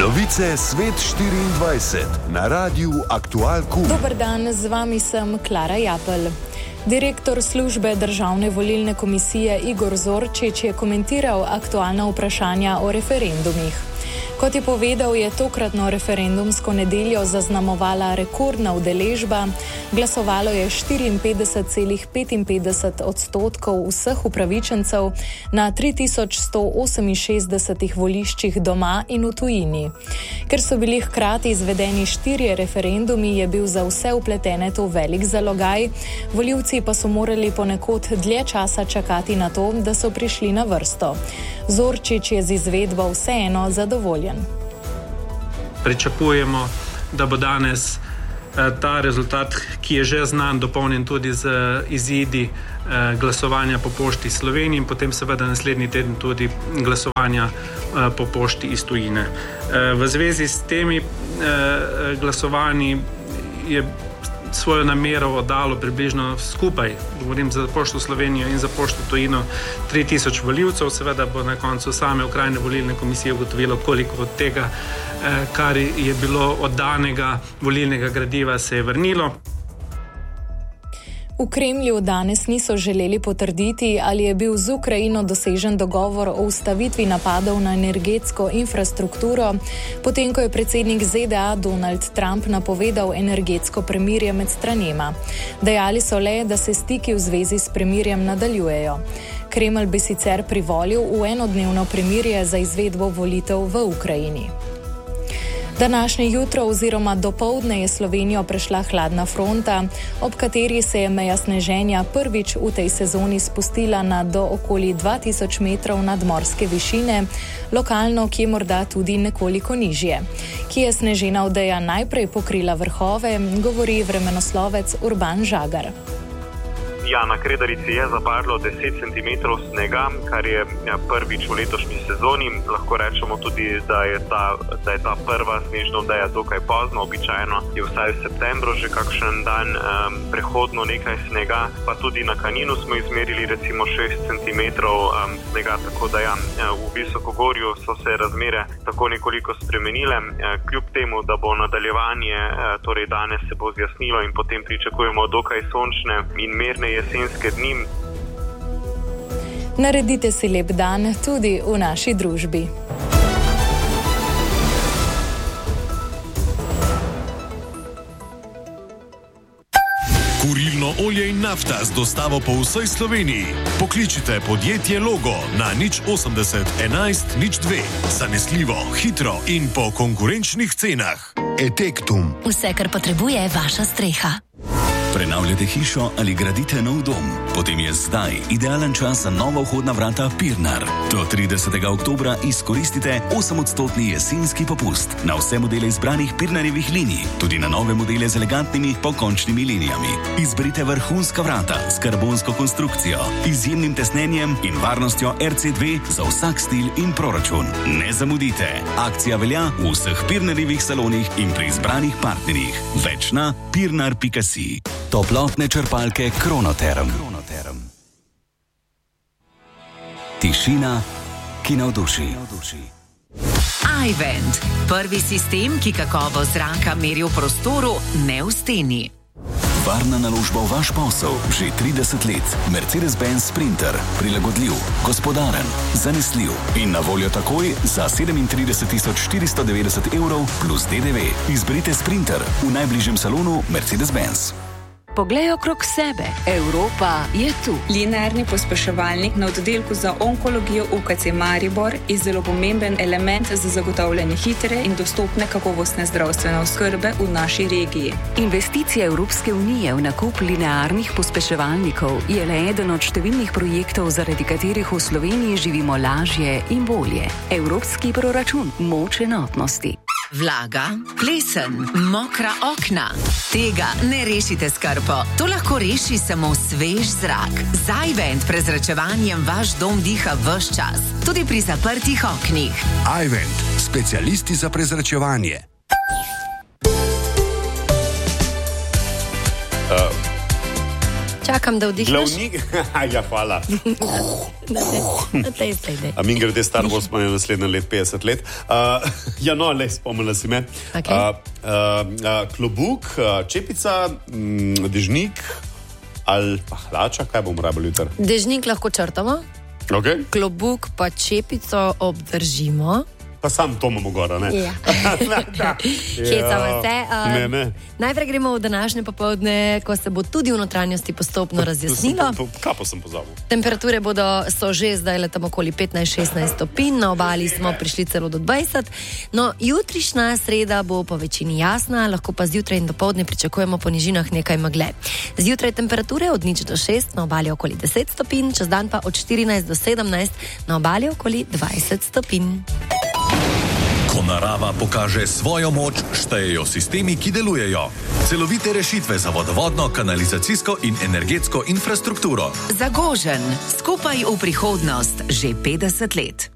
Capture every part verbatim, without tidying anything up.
Novice Svet štiriindvajset na Radiu Aktual Q. Dober dan, z vami sem Klara Japelj. Direktor službe Državne volilne komisije Igor Zorčič je komentiral aktualna vprašanja o referendumih. Kot je povedal, je tokratno referendumsko nedeljo zaznamovala rekordna udeležba. Glasovalo je štiriinpetdeset celih petinpetdeset odstotkov vseh upravičencev na tri tisoč sto oseminšestdesetih voliščih doma in v tujini. Ker so bili hkrati izvedeni štirje referendumi, je bil za vse vpletene to velik zalogaj. Volivci pa so morali ponekod dlje časa čakati na to, da so prišli na vrsto. Zorčič je z izvedbo vseeno zadovoljen. Pričakujemo, da bo danes eh, ta rezultat, ki je že znan, dopolnjen tudi z izidi eh, glasovanja po pošti Sloveniji in potem seveda naslednji teden tudi glasovanja eh, po pošti iz tujine. Eh, v zvezi s temi eh, glasovanji je svojo namero oddalo približno skupaj, govorim za pošto Slovenijo in za pošto tujino, tri tisoč volivcev. Seveda bo na koncu same okrajne volilne komisije ugotovilo, koliko od tega, kar je bilo oddanega volilnega gradiva, se je vrnilo. V Kremlju danes niso želeli potrditi, ali je bil z Ukrajino dosežen dogovor o ustavitvi napadov na energetsko infrastrukturo, potem ko je predsednik Z D A Donald Trump napovedal energetsko premirje med stranema. Dejali so le, da se stiki v zvezi s premirjem nadaljujejo. Kremelj bi sicer privolil v enodnevno premirje za izvedbo volitev v Ukrajini. Današnje jutro oziroma dopoldne je Slovenijo prešla hladna fronta, ob kateri se je meja sneženja prvič v tej sezoni spustila na do okoli dva tisoč metrov nadmorske višine, lokalno, ki je morda tudi nekoliko nižje. Ki je snežena odeja najprej pokrila vrhove, govori vremenoslovec Urban Žagar. Ja, na Kredarici je zapadlo deset centimetrov snega, kar je ja, prvič v letošnji sezoni. Lahko rečemo tudi, da je ta, da je ta prva snežna odeja dokaj pozno. Običajno je vsaj v septembru že kakšen dan um, prehodno nekaj snega, pa tudi na Kaninu smo izmerili recimo šest centimetrov um, snega, tako da ja, v Visokogorju so se razmere tako nekoliko spremenile. Kljub temu, da bo nadaljevanje, torej danes se bo zjasnilo in potem pričakujemo dokaj sončne in mirne jesenske dni. Naredite si lep dan tudi v naši družbi. Kurilno olje in nafta z dostavo po vsej Sloveniji. Pokličite podjetje Logo na nič osemdeset enajst nič dve. Zanesljivo, hitro in po konkurenčnih cenah. Etektum. Vse, kar potrebuje vaša streha. Prenavljate hišo ali gradite nov dom? Potem je zdaj idealen čas za nova vhodna vrata Pirnar. Do tridesetega oktobra izkoristite osemodstotni jesenski popust na vse modele izbranih Pirnarjevih linij, tudi na nove modele z elegantnimi pokončnimi linijami. Izberite vrhunska vrata s karbonsko konstrukcijo, izjemnim tesnenjem in varnostjo R C dve za vsak stil in proračun. Ne zamudite. Akcija velja v vseh Pirnarjevih salonih in pri izbranih partnerjih. Več na pirnar pika si. Toplotne črpalke Kronoterm. Kronoterm. Tišina, ki navduši. iVent. Prvi sistem, ki kakovost zraka meri v prostoru, ne v steni. Varna naložba v vaš posel že trideset let. Mercedes-Benz Sprinter. Prilagodljiv, gospodaren, zanesljiv in na voljo takoj za sedemintrideset tisoč štiristo devetdeset evrov plus D D V. Izberite Sprinter v najbližjem salonu Mercedes-Benz. Poglej okrog sebe. Evropa je tu. Linearni pospeševalnik na oddelku za onkologijo U K C Maribor je zelo pomemben element za zagotavljanje hitre in dostopne kakovostne zdravstvene oskrbe v naši regiji. Investicija Evropske unije v nakup linearnih pospeševalnikov je le eden od številnih projektov, zaradi katerih v Sloveniji živimo lažje in bolje. Evropski proračun, moč enotnosti. Vlaga, plesen, mokra okna. Tega ne rešite s krpo. To lahko reši samo svež zrak. Z iVent prezračevanjem vaš dom diha ves čas, tudi pri zaprtih oknih. iVent, specialisti za prezračevanje. Čakaj. Čakam, da vdihneš. Glavnik, ja, hvala. Na tej strani. A mi grede Star Wars imajo naslednje let petdeset let. Uh, ja, no, le, spomnila si me. Okay. Uh, uh, uh, klobuk, uh, čepica, mm, dežnik ali pa hlača, kaj bomo rabili jutri? Dežnik lahko črtamo, okay. Klobuk pa čepico obdržimo. Pa sam to imamo gora, ne? Ja. Hecamo se. Um, ne, ne. Najprej gremo v današnje popoldne, ko se bo tudi v notranjosti postopno razjasnilo. Kapo sem pozabil. Temperature bodo, so že zdaj le tam okoli petnajst šestnajst stopinj, na obali smo prišli celo do dvajset. No, jutrišnja sreda bo po večini jasna, lahko pa zjutraj in dopoldne pričakujemo po nižinah nekaj megle. Zjutraj temperature od nič do šest, na obali okoli deset stopinj, čez dan pa od štirinajst do sedemnajst, na obali okoli dvajset stopinj. Ko narava pokaže svojo moč, štejejo sistemi, ki delujejo. Celovite rešitve za vodovodno, kanalizacijsko in energetsko infrastrukturo. Zagožen, skupaj v prihodnost, že petdeset let.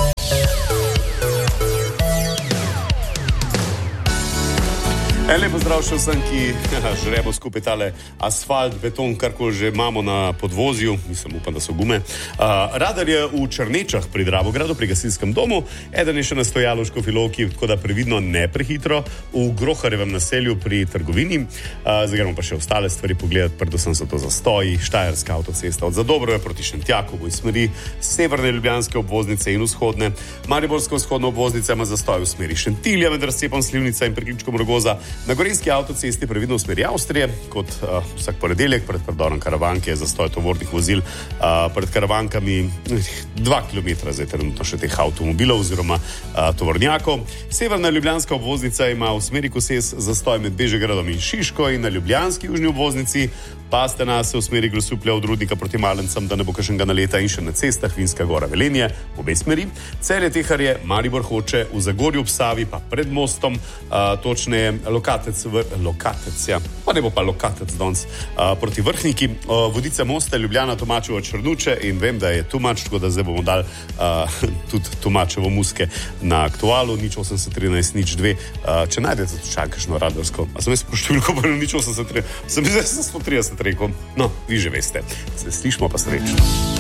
En lepo zdrav še vsem, ki žremo skupaj tale asfalt, beton, karkoli že imamo na podvozju, mislim, upam, da so gume. Uh, radar je v Črnečah pri Dravogradu, pri gasilskem domu, eden je še na stojalu v Škofji Loki, tako da previdno, ne prehitro, v Groharjevem naselju pri trgovini. Uh, zdaj gremo pa še ostale stvari pogledati, predvsem so to zastoji, Štajerska avtocesta od Zadobrove proti Šentjakovu iz smeri severne ljubljanske obvoznice in vzhodne. Mariborska vzhodna obvoznica ima zastoj v smeri Šentilja med razcepom Slivnica in priključkom Rogoza. Na Gorenjski avtocesti previdno v smeri Avstrije, kot uh, vsak ponedeljek pred predorom Karavanke je zastoj tovornih vozil uh, pred Karavankami dva kilometra, zdaj trenutno še teh avtomobilov oziroma uh, tovornjakov. Severna ljubljanska obvoznica ima v smeri Koses zastoj med Bežigradom in Šiško in na ljubljanski južni obvoznici paste nas v smeri Grosuplja od Rudnika proti Malencem, da ne bo kakšnega naleta in še na cestah Vinska Gora Velenje, v obe smeri. Celje Teharje, Maribor Hoče, v Zagorju ob Savi pa pred mostom, uh, točneje Lokatec, vr, Lokatec, ja, pa ne bo pa Lokatec danes, uh, proti Vrhniki, uh, Vodice Moste, Ljubljana, Tomačevo, Črnuče in vem, da je Tomač, tako da zdaj bomo dali uh, tudi Tomačevo muske na aktualu, nič osemdeset trinajst, nič dve. Uh, če najdete to čakajšno radarsko, a sem jaz po številko pa nič osemdeset trinajst, sem zdaj sto trideset rekel, no, vi že veste. Se slišmo pa srečno.